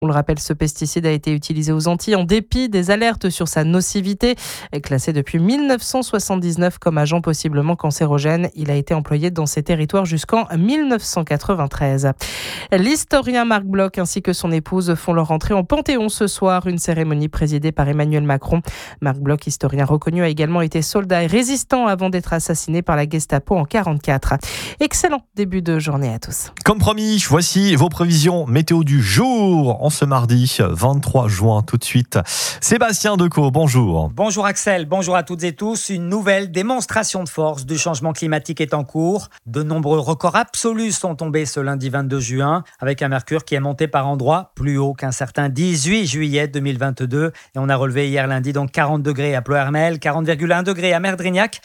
On le rappelle, ce pesticide a été utilisé aux Antilles en dépit des alertes sur sa nocivité. Classé depuis 1979 comme agent possiblement cancérogène, il a été employé dans ces territoires jusqu'en 1993. L'historien Marc Bloch ainsi que son épouse font leur entrée en Panthéon ce soir, une cérémonie présidée par Emmanuel Macron. Marc Bloch, historien reconnu, a également été soldat et résistant avant d'être assassiné par la Gestapo en 1944. Excellent début de journée à tous. Comme promis, voici vos prévisions météo du jour en ce mardi 23 juin. Tout de suite, Sébastien Decaux, bonjour. Bonjour Axel, bonjour à toutes et tous. Une nouvelle démonstration de force du changement climatique est en cours. De nombreux records absolus sont tombés ce lundi 22 juin, avec un mercure qui est monté par endroits plus haut qu'un certain 18 juillet 2022. Et on a relevé hier lundi donc 40 degrés à Ploërmel, 40,1 degrés à Merdrignac,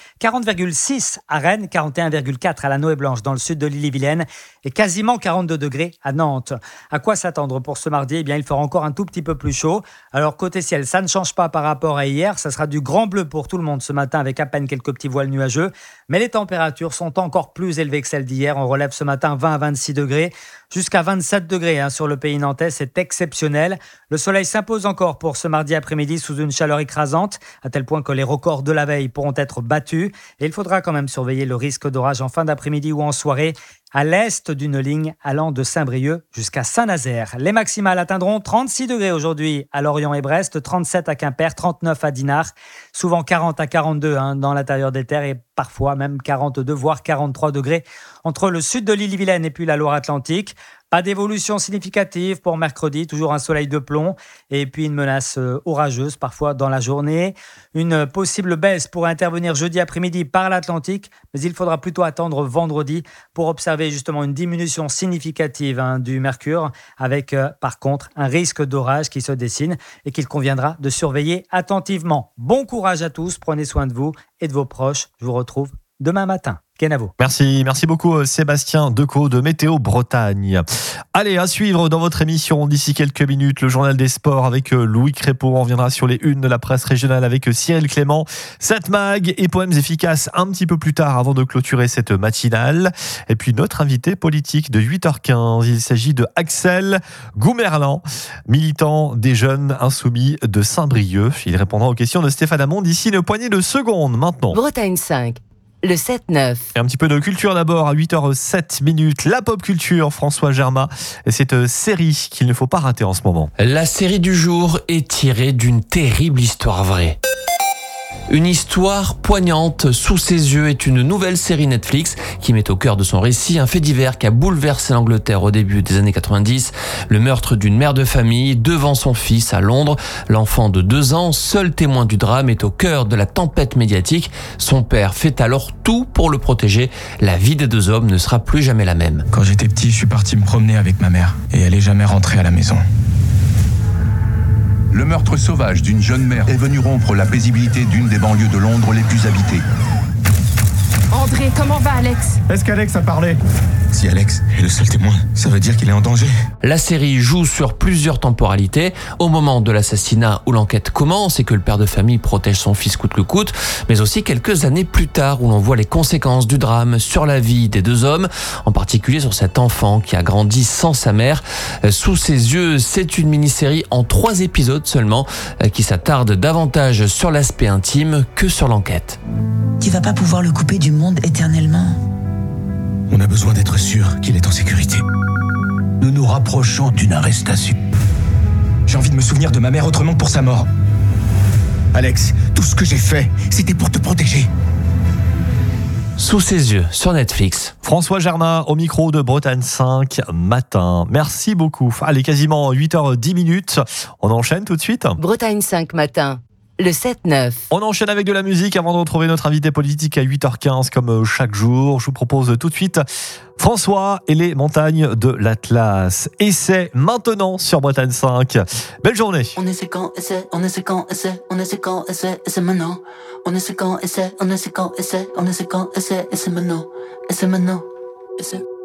40,6 à Rennes, 41,4 à la Noë-Blanche dans le sud de l'Ille-et-Vilaine et quasiment 42 degrés à Nantes. À quoi s'attendre pour ce mardi ? Eh bien, il fera encore un tout petit peu plus chaud. Alors, côté ciel, ça ne change pas par rapport à hier. Ça sera du grand bleu pour tout le monde ce matin avec à peine quelques petits voiles nuageux. Mais les températures sont encore plus élevées que celles d'hier. On relève ce matin 20 à 26 degrés, jusqu'à 27 degrés sur le pays nantais. C'est exceptionnel. Le soleil s'impose encore pour ce mardi après-midi sous une chaleur écrasante, à tel point que les records de la veille pourront être battus. Et il faudra quand même surveiller le risque d'orage en fin d'après-midi ou en soirée, à l'est d'une ligne allant de Saint-Brieuc jusqu'à Saint-Nazaire. Les maximales atteindront 36 degrés aujourd'hui à Lorient et Brest, 37 à Quimper, 39 à Dinard, souvent 40 à 42 dans l'intérieur des terres et parfois même 42 voire 43 degrés entre le sud de l'Ille-et-Vilaine et puis la Loire-Atlantique. Pas d'évolution significative pour mercredi, toujours un soleil de plomb et puis une menace orageuse parfois dans la journée. Une possible baisse pourrait intervenir jeudi après-midi par l'Atlantique, mais il faudra plutôt attendre vendredi pour observer justement une diminution significative du mercure avec par contre un risque d'orage qui se dessine et qu'il conviendra de surveiller attentivement. Bon courage à tous, prenez soin de vous et de vos proches. Je vous retrouve demain matin. Kenavo. Merci beaucoup Sébastien Decaux de Météo Bretagne. Allez, à suivre dans votre émission d'ici quelques minutes, le journal des sports avec Louis Crépeau. On reviendra sur les unes de la presse régionale avec Cyril Clément. 7 mag et poèmes efficaces un petit peu plus tard avant de clôturer cette matinale. Et puis notre invité politique de 8h15, il s'agit de Axel Goumerlan, militant des jeunes insoumis de Saint-Brieuc. Il répondra aux questions de Stéphane Hamon d'ici une poignée de secondes maintenant. Bretagne 5. Le 7-9. Et un petit peu de culture d'abord à 8h07. La pop culture, François Germain. Et cette série qu'il ne faut pas rater en ce moment. La série du jour est tirée d'une terrible histoire vraie. Une histoire poignante sous ses yeux est une nouvelle série Netflix qui met au cœur de son récit un fait divers qui a bouleversé l'Angleterre au début des années 90. Le meurtre d'une mère de famille devant son fils à Londres. L'enfant de 2 ans, seul témoin du drame, est au cœur de la tempête médiatique. Son père fait alors tout pour le protéger. La vie des 2 hommes ne sera plus jamais la même. Quand j'étais petit, je suis parti me promener avec ma mère et elle est jamais rentrée à la maison. Le meurtre sauvage d'une jeune mère est venu rompre la paisibilité d'une des banlieues de Londres les plus habitées. André, comment va Alex ? Est-ce qu'Alex a parlé ? Si Alex est le seul témoin, ça veut dire qu'il est en danger. La série joue sur plusieurs temporalités. Au moment de l'assassinat où l'enquête commence et que le père de famille protège son fils coûte que coûte, mais aussi quelques années plus tard où l'on voit les conséquences du drame sur la vie des 2 hommes, en particulier sur cet enfant qui a grandi sans sa mère. Sous ses yeux, c'est une mini-série en 3 épisodes seulement qui s'attarde davantage sur l'aspect intime que sur l'enquête. Tu vas pas pouvoir le couper du monde éternellement. On a besoin d'être sûr qu'il est en sécurité. Nous nous rapprochons d'une arrestation. J'ai envie de me souvenir de ma mère autrement que pour sa mort. Alex, tout ce que j'ai fait, c'était pour te protéger. Sous ses yeux, sur Netflix. François Germain au micro de Bretagne 5 matin. Merci beaucoup. Allez, quasiment 8h10. On enchaîne tout de suite. Bretagne 5 matin. Le 7-9. On enchaîne avec de la musique avant de retrouver notre invité politique à 8h15 comme chaque jour. Je vous propose tout de suite François et les montagnes de l'Atlas. Et c'est maintenant sur Bretagne 5. Belle journée. On est séquent, et c'est maintenant. On est séquent, et c'est maintenant. Et c'est maintenant. Et c'est